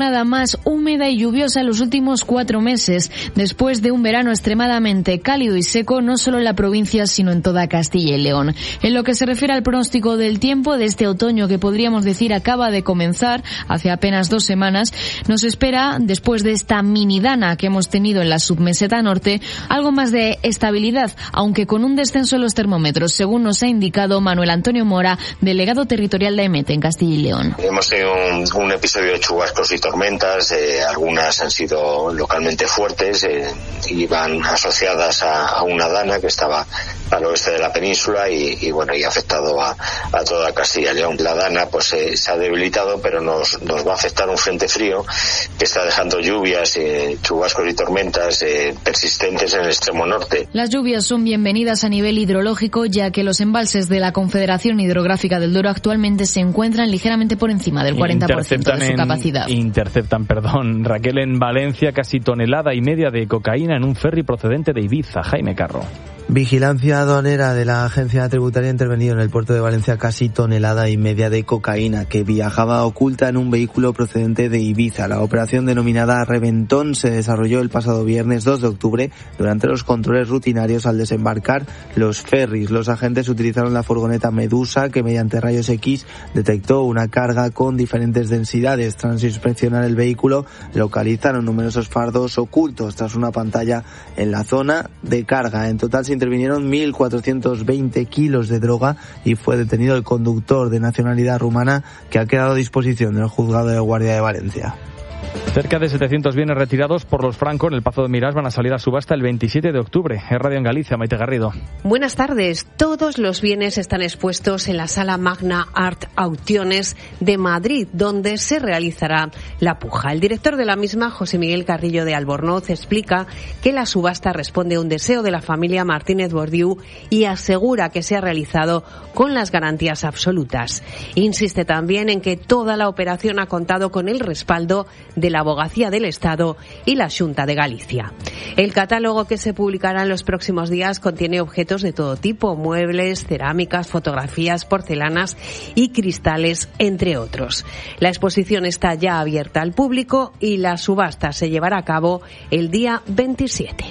Nada más húmeda y lluviosa en los últimos 4 meses, después de un verano extremadamente cálido y seco, no solo en la provincia, sino en toda Castilla y León. En lo que se refiere al pronóstico del tiempo de este otoño, que podríamos decir acaba de comenzar hace apenas 2 semanas, nos espera, después de esta mini dana que hemos tenido en la submeseta norte, algo más de estabilidad, aunque con un descenso en los termómetros, según nos ha indicado Manuel Antonio Mora, delegado territorial de EMET en Castilla y León. Hemos tenido un episodio de chubascos y tormentas, algunas han sido localmente fuertes y van asociadas a una dana que estaba al oeste de la península y ha afectado a toda Castilla y León. La dana se ha debilitado, pero nos va a afectar un frente frío que está dejando lluvias, chubascos y tormentas persistentes en el extremo norte. Las lluvias son bienvenidas a nivel hidrológico, ya que los embalses de la Confederación Hidrográfica del Douro actualmente se encuentran ligeramente por encima del 40% de su capacidad. Raquel, en Valencia, casi 1,5 toneladas de cocaína en un ferry procedente de Ibiza. Jaime Carro. Vigilancia aduanera de la agencia tributaria ha intervenido en el puerto de Valencia casi 1,5 toneladas de cocaína que viajaba oculta en un vehículo procedente de Ibiza. La operación denominada Reventón se desarrolló el pasado viernes 2 de octubre durante los controles rutinarios al desembarcar los ferries. Los agentes utilizaron la furgoneta Medusa, que mediante rayos X detectó una carga con diferentes densidades. Tras inspeccionar el vehículo, localizaron numerosos fardos ocultos tras una pantalla en la zona de carga. En total se intervinieron 1.420 kilos de droga y fue detenido el conductor, de nacionalidad rumana, que ha quedado a disposición del juzgado de guardia de Valencia. Cerca de 700 bienes retirados por los Franco en el Pazo de Mirás van a salir a subasta el 27 de octubre. Es Radio en Galicia, Maite Garrido. Buenas tardes. Todos los bienes están expuestos en la Sala Magna Art Aucciones de Madrid, donde se realizará la puja. El director de la misma, José Miguel Carrillo de Albornoz, explica que la subasta responde a un deseo de la familia Martínez Bordiú y asegura que se ha realizado con las garantías absolutas. Insiste también en que toda la operación ha contado con el respaldo de la Abogacía del Estado y la Xunta de Galicia. El catálogo, que se publicará en los próximos días, contiene objetos de todo tipo: muebles, cerámicas, fotografías, porcelanas y cristales, entre otros. La exposición está ya abierta al público y la subasta se llevará a cabo el día 27.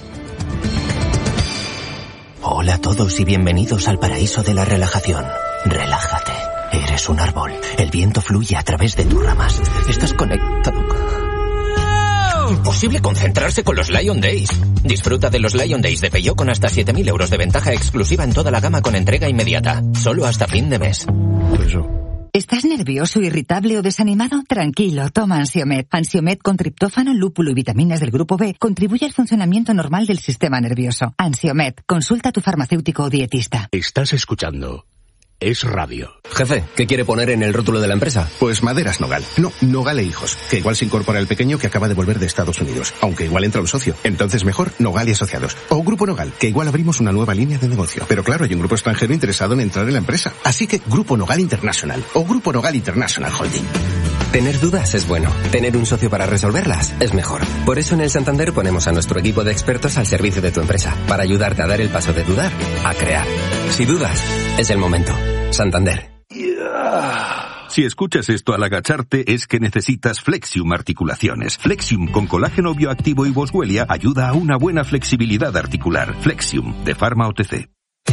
Hola a todos y bienvenidos al paraíso de la relajación. Relájate. Eres un árbol. El viento fluye a través de tus ramas. Estás conectado. Imposible concentrarse con los Lion Days. Disfruta de los Lion Days de Peugeot con hasta 7.000 euros de ventaja exclusiva en toda la gama con entrega inmediata. Solo hasta fin de mes. ¿Estás nervioso, irritable o desanimado? Tranquilo, toma Ansiomed. Ansiomed con triptófano, lúpulo y vitaminas del grupo B contribuye al funcionamiento normal del sistema nervioso. Ansiomed, consulta a tu farmacéutico o dietista. Estás escuchando Es Radio. Jefe, ¿qué quiere poner en el rótulo de la empresa? Pues Maderas Nogal. No, Nogal e Hijos. Que igual se incorpora el pequeño que acaba de volver de Estados Unidos. Aunque igual entra un socio. Entonces mejor Nogal y Asociados. O Grupo Nogal, que igual abrimos una nueva línea de negocio. Pero claro, hay un grupo extranjero interesado en entrar en la empresa. Así que Grupo Nogal International. O Grupo Nogal International Holding. Tener dudas es bueno. Tener un socio para resolverlas es mejor. Por eso en el Santander ponemos a nuestro equipo de expertos al servicio de tu empresa. Para ayudarte a dar el paso de dudar a crear. Si dudas, es el momento. Santander. Si escuchas esto al agacharte, es que necesitas Flexium Articulaciones. Flexium con colágeno bioactivo y boswellia ayuda a una buena flexibilidad articular. Flexium, de Pharma OTC.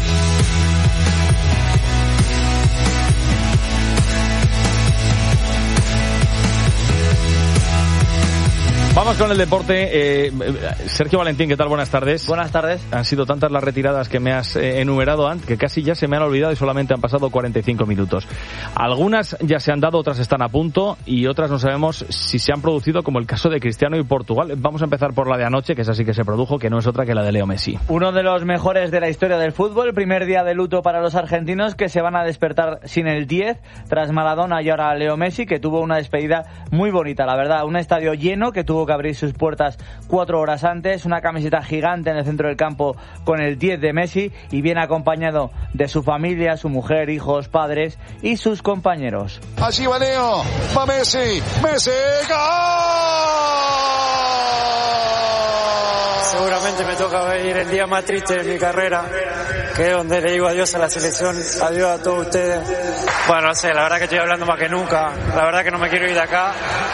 Vamos con el deporte. Sergio Valentín, ¿qué tal? Buenas tardes. Buenas tardes. Han sido tantas las retiradas que me has enumerado antes que casi ya se me han olvidado y solamente han pasado 45 minutos. Algunas ya se han dado, otras están a punto y otras no sabemos si se han producido, como el caso de Cristiano y Portugal. Vamos a empezar por la de anoche, que es así que se produjo, que no es otra que la de Leo Messi. Uno de los mejores de la historia del fútbol, primer día de luto para los argentinos, que se van a despertar sin el 10 tras Maradona y ahora Leo Messi, que tuvo una despedida muy bonita, la verdad. Un estadio lleno que tuvo que abrir sus puertas 4 horas antes, una camiseta gigante en el centro del campo con el 10 de Messi y viene acompañado de su familia, su mujer, hijos, padres y sus compañeros. Allí va Leo, va Messi, ¡Messi! ¡Gol! Seguramente me toca vivir el día más triste de mi carrera, que es donde le digo adiós a la selección, adiós a todos ustedes. Bueno, no sé, la verdad que estoy hablando más que nunca, la verdad que no me quiero ir de acá,